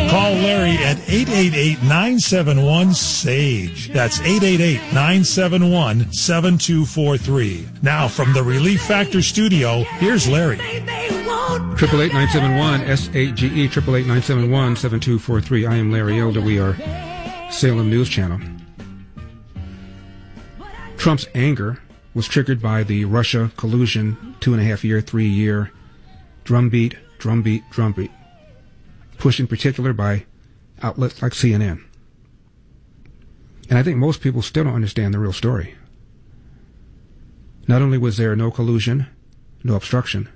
Call Larry at 888-971-SAGE. That's 888-971-7243. Now from the Relief Factor studio, here's Larry. 888-971-SAGE, 888-971-7243. I am Larry Elder. We are Salem News Channel. Trump's anger was triggered by the Russia collusion 2.5-year, 3-year drumbeat, pushed in particular by outlets like CNN. And I think most people still don't understand the real story. Not only was there no collusion, no obstruction,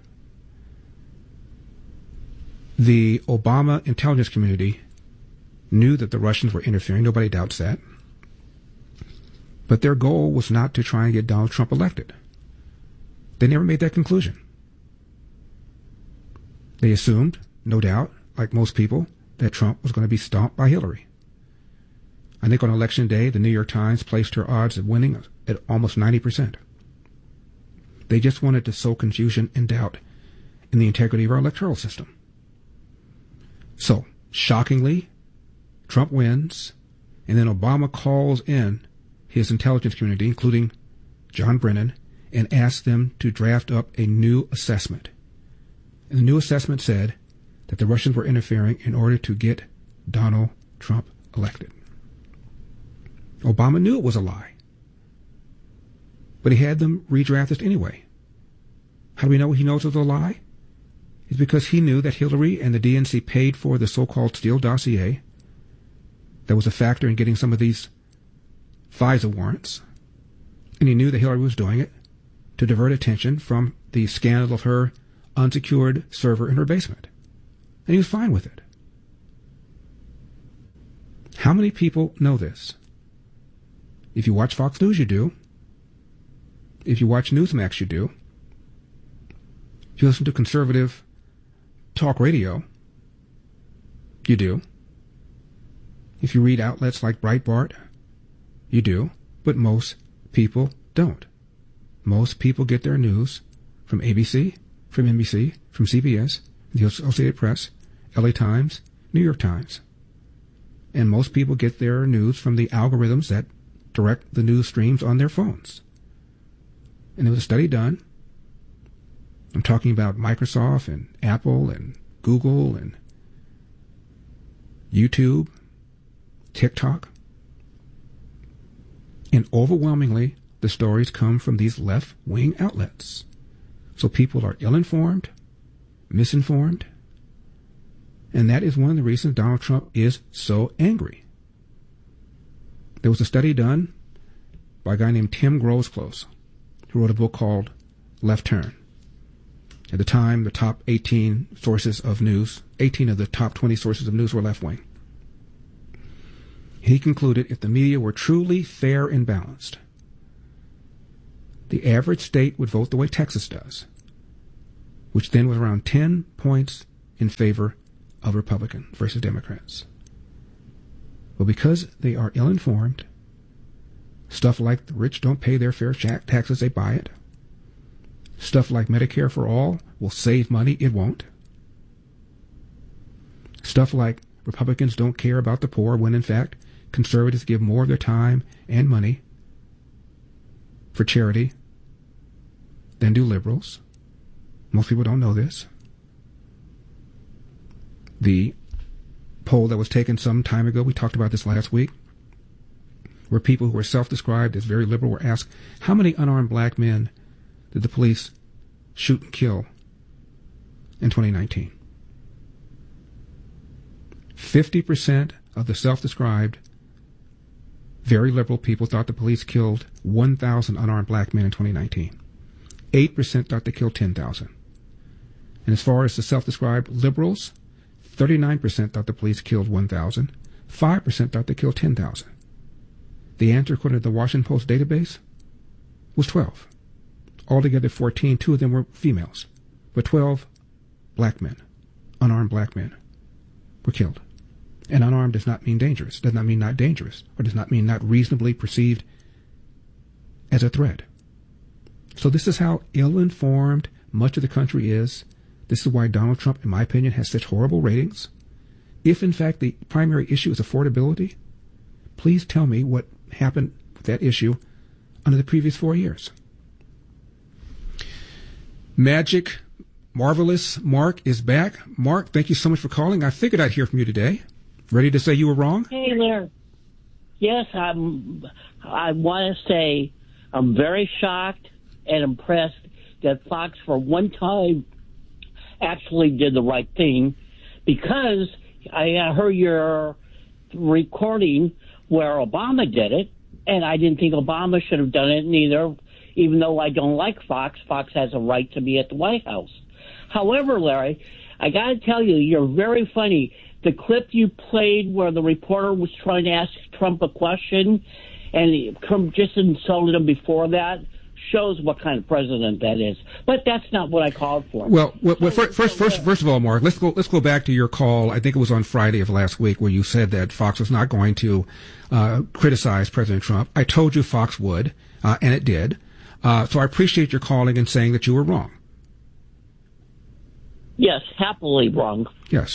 the Obama intelligence community knew that the Russians were interfering. Nobody doubts that. But their goal was not to try and get Donald Trump elected. They never made that conclusion. They assumed, no doubt, like most people, that Trump was going to be stomped by Hillary. I think on Election Day, the New York Times placed her odds of winning at almost 90%. They just wanted to sow confusion and doubt in the integrity of our electoral system. So, shockingly, Trump wins, and then Obama calls in his intelligence community, including John Brennan, and asks them to draft up a new assessment. And the new assessment said that the Russians were interfering in order to get Donald Trump elected. Obama knew it was a lie, but he had them redraft it anyway. How do we know he knows it was a lie? It's because he knew that Hillary and the DNC paid for the so-called Steele dossier that was a factor in getting some of these FISA warrants, and he knew that Hillary was doing it to divert attention from the scandal of her unsecured server in her basement. And he was fine with it. How many people know this? If you watch Fox News, you do. If you watch Newsmax, you do. If you listen to conservative talk radio, you do. If you read outlets like Breitbart, you do. But most people don't. Most people get their news from ABC, from NBC, from CBS, the Associated Press, LA Times, New York Times. And most people get their news from the algorithms that direct the news streams on their phones. And there was a study done. I'm talking about Microsoft and Apple and Google and YouTube, TikTok. And overwhelmingly, the stories come from these left-wing outlets. So people are ill-informed, misinformed, and that is one of the reasons Donald Trump is so angry. There was a study done by a guy named Tim Grosclose, who wrote a book called Left Turn. At the time, the top 18 sources of news, 18 of the top 20 sources of news were left-wing. He concluded if the media were truly fair and balanced, the average state would vote the way Texas does, which then was around 10 points in favor of Republicans versus Democrats. Well, because they are ill-informed, stuff like the rich don't pay their fair taxes, they buy it. Stuff like Medicare for all will save money, it won't. Stuff like Republicans don't care about the poor when, in fact, conservatives give more of their time and money for charity than do liberals. Most people don't know this. The poll that was taken some time ago, we talked about this last week, where people who were self-described as very liberal were asked, how many unarmed black men did the police shoot and kill in 2019? 50% of the self-described very liberal people thought the police killed 1,000 unarmed black men in 2019. 8% thought they killed 10,000. And as far as the self-described liberals, 39% thought the police killed 1,000. 5% thought they killed 10,000. The answer, according to the Washington Post database, was 12. Altogether 14, 2 of them were females. But 12 black men, unarmed black men, were killed. And unarmed does not mean dangerous, does not mean not dangerous, or does not mean not reasonably perceived as a threat. So this is how ill-informed much of the country is. This is why Donald Trump, in my opinion, has such horrible ratings, if in fact the primary issue is affordability, please tell me what happened with that issue under the previous 4 years. Magic Marvelous Mark is back. Mark, thank you so much for calling. I figured I'd hear from you today. Ready to say you were wrong? Hey, Larry. Yes, I want to say I'm very shocked and impressed that Fox, for one time, actually did the right thing, because I heard your recording where Obama did it, and I didn't think Obama should have done it neither. Even though I don't like Fox, Fox has a right to be at the White House. However, Larry, I got to tell you, you're very funny. The clip you played where the reporter was trying to ask Trump a question and Trump just insulted him before that shows what kind of president that is. But that's not what I called for. Well, first of all, Mark, let's go back to your call. I think it was on Friday of last week where you said that Fox was not going to criticize President Trump. I told you Fox would, and it did. So I appreciate your calling and saying that you were wrong. Yes, happily wrong. Yes.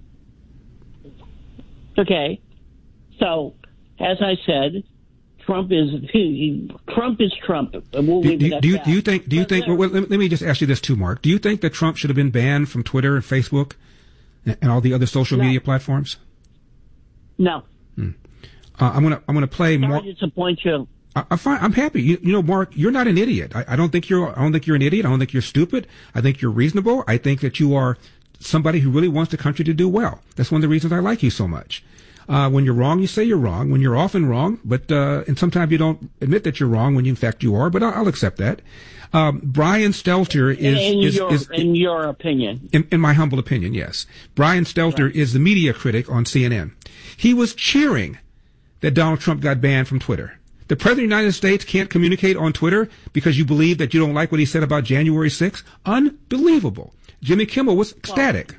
Okay. So, as I said, Trump is Trump. We'll leave it at that. Do you think? Well, let me just ask you this too, Mark. Do you think that Trump should have been banned from Twitter and Facebook and all the other social media platforms? No. I'm gonna play more. Sorry to disappoint you. I'm happy. You know, Mark, you're not an idiot. I don't think you're an idiot. I don't think you're stupid. I think you're reasonable. I think that you are somebody who really wants the country to do well. That's one of the reasons I like you so much. When you're wrong, you say you're wrong. When you're often wrong, and sometimes you don't admit that you're wrong when in fact you are, but I'll accept that. Brian Stelter is in your opinion. In my humble opinion, yes. Brian Stelter is the media critic on CNN. He was cheering that Donald Trump got banned from Twitter. The President of the United States can't communicate on Twitter because you believe that you don't like what he said about January 6th? Unbelievable. Jimmy Kimmel was ecstatic.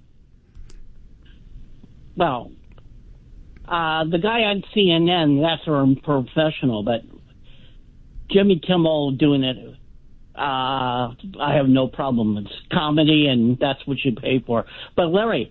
Well, the guy on CNN, that's a professional, but Jimmy Kimmel doing it, I have no problem. It's comedy, and that's what you pay for. But Larry,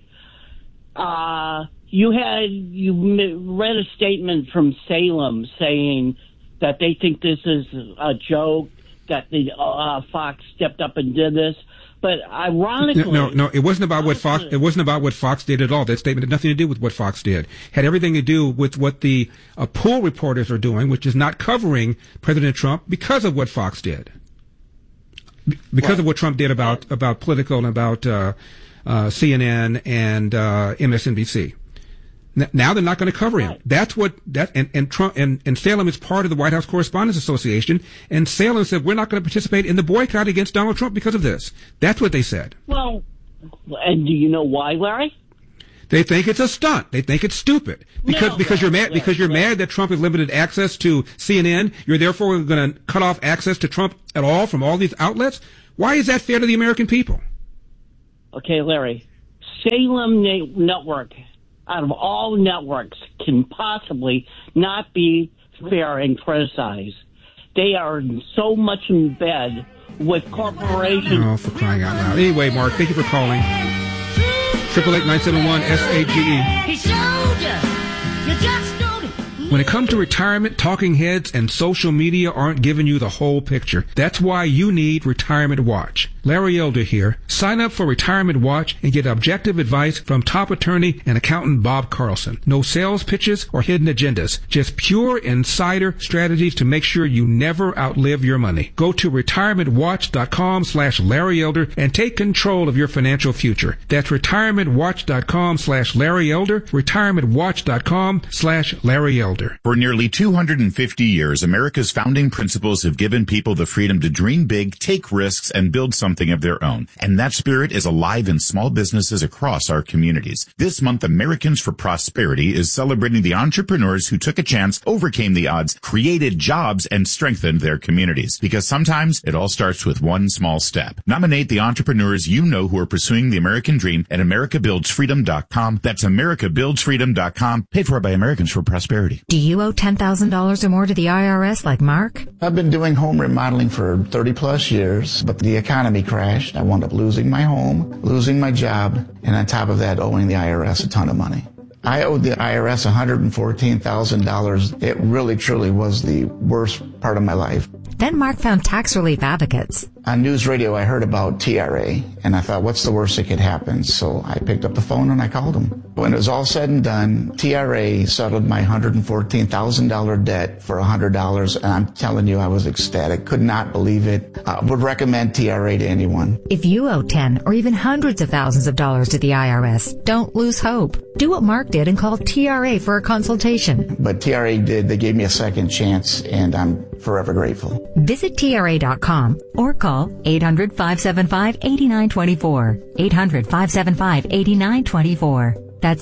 you read a statement from Salem saying that they think this is a joke, that the Fox stepped up and did this. But ironically, no, it wasn't about what Fox. It wasn't about what Fox did at all. That statement had nothing to do with what Fox did. It had everything to do with what the pool reporters are doing, which is not covering President Trump because of what Fox did, because of what Trump did about Politico and about CNN and MSNBC. Now they're not going to cover him. Right. That's what and Trump and Salem is part of the White House Correspondents Association. And Salem said we're not going to participate in the boycott against Donald Trump because of this. That's what they said. Well, and do you know why, Larry? They think it's a stunt. They think it's stupid because you're mad mad that Trump has limited access to CNN. You're therefore going to cut off access to Trump at all from all these outlets. Why is that fair to the American people? Okay, Larry, Salem Network, out of all networks, can possibly not be fair and criticized. They are so much in bed with corporations. Oh, for crying out loud. Anyway, Mark, thank you for calling. 888-971-SAGE. He showed you. You just don't. When it comes to retirement, talking heads and social media aren't giving you the whole picture. That's why you need Retirement Watch. Larry Elder here. Sign up for Retirement Watch and get objective advice from top attorney and accountant Bob Carlson. No sales pitches or hidden agendas. Just pure insider strategies to make sure you never outlive your money. Go to retirementwatch.com/Larry Elder and take control of your financial future. That's retirementwatch.com/Larry Elder. Retirementwatch.com/Larry Elder. For nearly 250 years, America's founding principles have given people the freedom to dream big, take risks, and build something of their own. And that spirit is alive in small businesses across our communities. This month, Americans for Prosperity is celebrating the entrepreneurs who took a chance, overcame the odds, created jobs, and strengthened their communities. Because sometimes it all starts with one small step. Nominate the entrepreneurs you know who are pursuing the American dream at AmericaBuildsFreedom.com. That's AmericaBuildsFreedom.com. Paid for by Americans for Prosperity. Do you owe $10,000 or more to the IRS like Mark? I've been doing home remodeling for 30 plus years, but the economy crashed. I wound up losing my home, losing my job, and on top of that, owing the IRS a ton of money. I owed the IRS $114,000. It really, truly was the worst part of my life. Then Mark found Tax Relief Advocates. On news radio, I heard about TRA, and I thought, what's the worst that could happen? So I picked up the phone and I called them. When it was all said and done, TRA settled my $114,000 debt for $100, and I'm telling you, I was ecstatic. Could not believe it. I would recommend TRA to anyone. If you owe 10 or even hundreds of thousands of dollars to the IRS, don't lose hope. Do what Mark did and call TRA for a consultation. But TRA did. They gave me a second chance, and I'm forever grateful. Visit TRA.com or call 800-575-8924. 800-575-8924. That's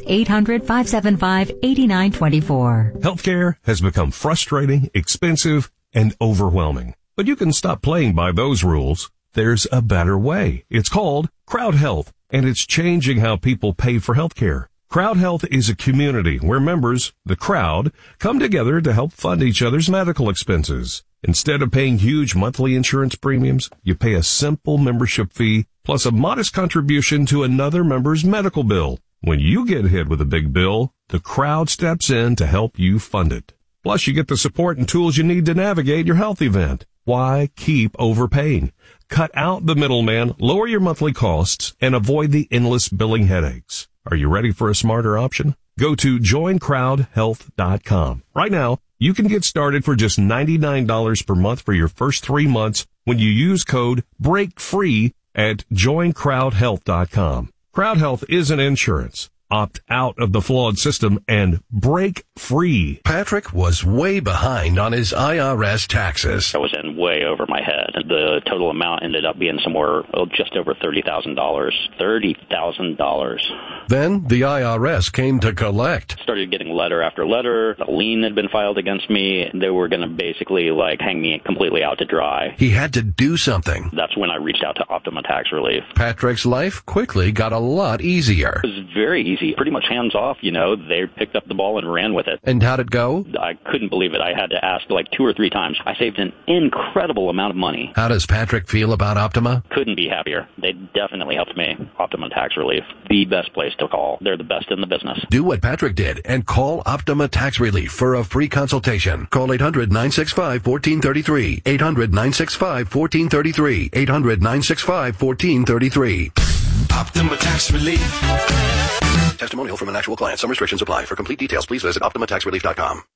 800-575-8924. Healthcare has become frustrating, expensive, and overwhelming. But you can stop playing by those rules. There's a better way. It's called Crowd Health, and it's changing how people pay for healthcare. Crowd Health is a community where members, the crowd, come together to help fund each other's medical expenses. Instead of paying huge monthly insurance premiums, you pay a simple membership fee plus a modest contribution to another member's medical bill. When you get hit with a big bill, the crowd steps in to help you fund it. Plus, you get the support and tools you need to navigate your health event. Why keep overpaying? Cut out the middleman, lower your monthly costs, and avoid the endless billing headaches. Are you ready for a smarter option? Go to joincrowdhealth.com. Right now, you can get started for just $99 per month for your first 3 months when you use code BREAKFREE at joincrowdhealth.com. Crowd Health isn't insurance. Opt out of the flawed system and break free. Patrick was way behind on his IRS taxes. I was in way over my head. The total amount ended up being somewhere just over $30,000. $30,000. Then the IRS came to collect. Started getting letter after letter. A lien had been filed against me. They were going to basically hang me completely out to dry. He had to do something. That's when I reached out to Optima Tax Relief. Patrick's life quickly got a lot easier. It was very easy. Pretty much hands off, They picked up the ball and ran with it. And how'd it go? I couldn't believe it. I had to ask 2 or 3 times. I saved an incredible amount of money. How does Patrick feel about Optima? Couldn't be happier. They definitely helped me. Optima Tax Relief. The best place to call. They're the best in the business. Do what Patrick did and call Optima Tax Relief for a free consultation. Call 800-965-1433. 800-965-1433. 800-965-1433. Optima Tax Relief. Testimonial from an actual client. Some restrictions apply. For complete details, please visit OptimaTaxRelief.com.